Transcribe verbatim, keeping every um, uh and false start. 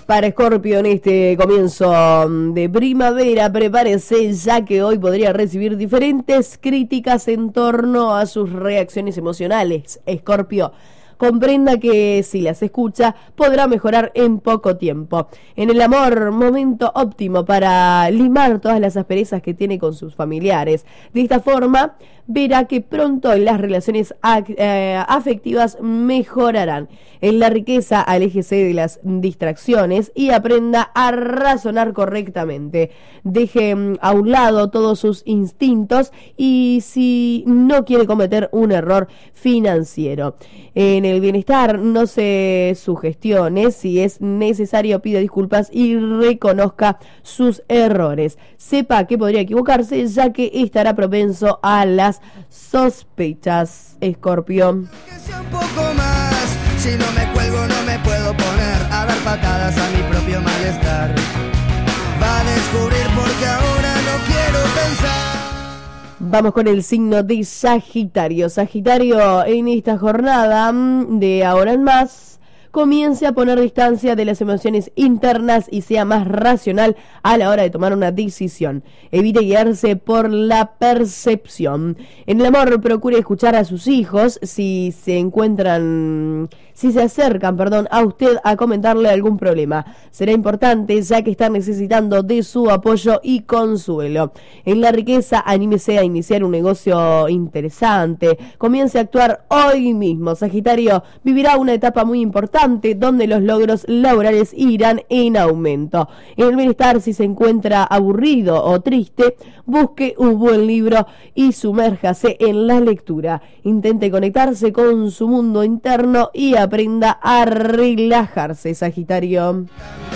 Para Escorpio en este comienzo de primavera, prepárese ya que hoy podría recibir diferentes críticas en torno a sus reacciones emocionales. Escorpio, comprenda que si las escucha podrá mejorar en poco tiempo. En el amor, momento óptimo para limar todas las asperezas que tiene con sus familiares. De esta forma, verá que pronto las relaciones eh, afectivas mejorarán. En la riqueza, aléjese de las distracciones y aprenda a razonar correctamente. Deje a un lado todos sus instintos y si no quiere cometer un error financiero. En el bienestar, no se sugestione. Si es necesario, pida disculpas y reconozca sus errores. Sepa que podría equivocarse, ya que estará propenso a las sospechas. Escorpio. Que sea un poco más. Si no me cuelgo, no me puedo poner a dar patadas a mi propio malestar. Va a descubrir porque ahora no quiero pensar. Vamos con el signo de Sagitario. Sagitario, en esta jornada de ahora en más, comience a poner distancia de las emociones internas y sea más racional a la hora de tomar una decisión. Evite guiarse por la percepción. En el amor, procure escuchar a sus hijos si se encuentran, si se acercan, perdón, a usted a comentarle algún problema. Será importante ya que están necesitando de su apoyo y consuelo. En la riqueza, anímese a iniciar un negocio interesante. Comience a actuar hoy mismo. Sagitario vivirá una etapa muy importante donde los logros laborales irán en aumento. En el bienestar, si se encuentra aburrido o triste, busque un buen libro y sumérjase en la lectura. Intente conectarse con su mundo interno y aprenda a relajarse, Sagitario.